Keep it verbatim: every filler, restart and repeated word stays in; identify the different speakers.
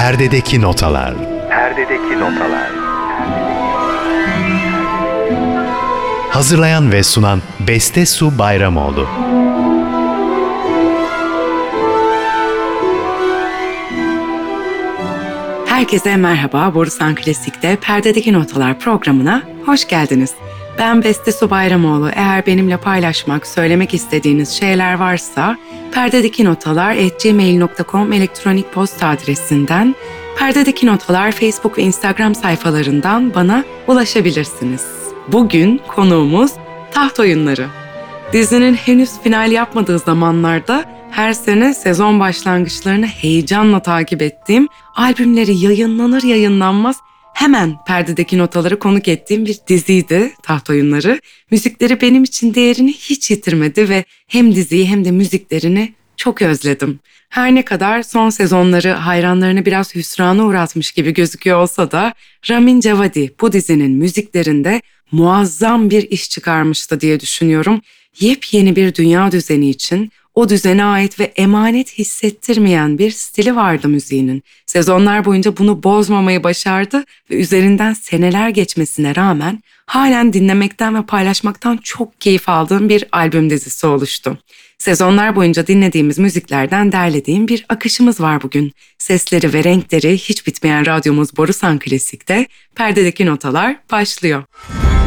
Speaker 1: Perdedeki Notalar.
Speaker 2: Perdedeki Notalar.
Speaker 1: Hazırlayan ve sunan Beste Su Bayramoğlu.
Speaker 3: Herkese merhaba, Borusan Klasik'te Perdedeki Notalar programına hoş geldiniz. Ben Beste Su Bayramoğlu. Eğer benimle paylaşmak, söylemek istediğiniz şeyler varsa perdedeki notalar at gmail nokta com elektronik posta adresinden, Perdedeki Notalar Facebook ve Instagram sayfalarından bana ulaşabilirsiniz. Bugün konuğumuz taht oyunları. Dizinin henüz final yapmadığı zamanlarda her sene sezon başlangıçlarını heyecanla takip ettiğim, albümleri yayınlanır yayınlanmaz hemen perdedeki notaları konuk ettiğim bir diziydi Taht Oyunları. Müzikleri benim için değerini hiç yitirmedi ve hem diziyi hem de müziklerini çok özledim. Her ne kadar son sezonları hayranlarını biraz hüsrana uğratmış gibi gözüküyor olsa da Ramin Djawadi bu dizinin müziklerinde muazzam bir iş çıkarmıştı diye düşünüyorum. Yepyeni bir dünya düzeni için o düzene ait ve emanet hissettirmeyen bir stili vardı müziğinin. Sezonlar boyunca bunu bozmamayı başardı ve üzerinden seneler geçmesine rağmen halen dinlemekten ve paylaşmaktan çok keyif aldığım bir albüm dizisi oluştu. Sezonlar boyunca dinlediğimiz müziklerden derlediğim bir akışımız var bugün. Sesleri ve renkleri hiç bitmeyen radyomuz Borusan Klasik'te Perdedeki Notalar başlıyor.